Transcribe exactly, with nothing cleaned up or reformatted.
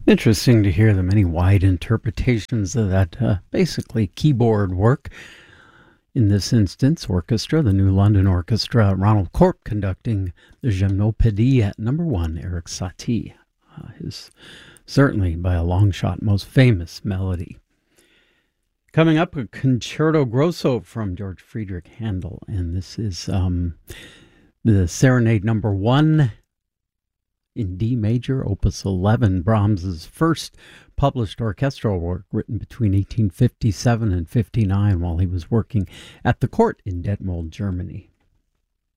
Interesting to hear the many wide interpretations of that uh, basically keyboard work. In this instance, orchestra, the New London Orchestra, Ronald Corp conducting the Gymnopédie at number one, Erik Satie, uh, his certainly by a long shot most famous melody. Coming up, a Concerto Grosso from George Friedrich Handel, and this is um, the Serenade number one in D major, opus eleven, Brahms's first published orchestral work, written between eighteen fifty-seven and fifty-nine while he was working at the court in Detmold, Germany.